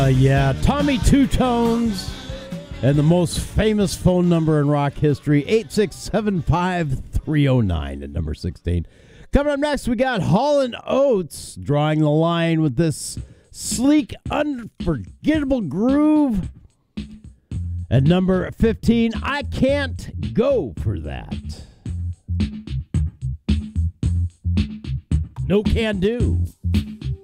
Yeah, Tommy Two Tones and the most famous phone number in rock history, 8675309 at number 16. Coming up next, we got Hall & Oates drawing the line with this sleek, unforgettable groove. At number 15, I Can't Go For That. No Can Do.